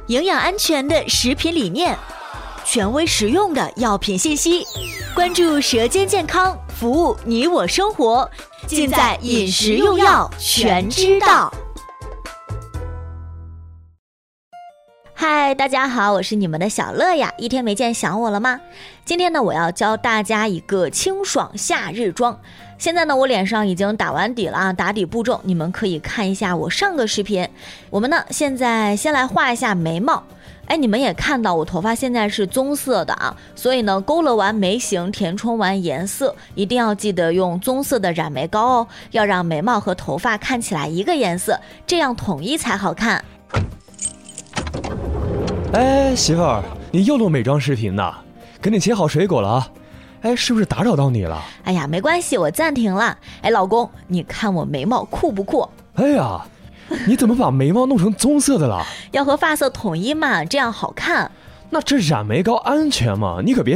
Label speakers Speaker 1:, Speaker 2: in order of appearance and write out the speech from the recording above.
Speaker 1: 营养安全的食品理念，权威实用的药品信息，关注舌尖健康，服务你我生活，尽在饮食用药全知道。嗨，大家好，我是你们的小乐呀，一天没见想我了吗？今天呢，我要教大家一个清爽夏日妆。现在呢，我脸上已经打完底了啊，打底步骤你们可以看一下我上个视频。我们呢，现在先来画一下眉毛。你们也看到我头发现在是棕色的啊，所以呢，勾勒完眉形，填充完颜色，一定要记得用棕色的染眉膏哦，要让眉毛和头发看起来一个颜色，这样统一才好看。
Speaker 2: 媳妇儿，你又录美妆视频呢？给你切好水果了啊？是不是打扰到你了？
Speaker 1: 没关系，我暂停了。老公，你看我眉毛酷不酷？
Speaker 2: 你怎么把眉毛弄成棕色的了？
Speaker 1: 要和发色统一嘛，这样好看。
Speaker 2: 那这染眉膏安全吗？你可别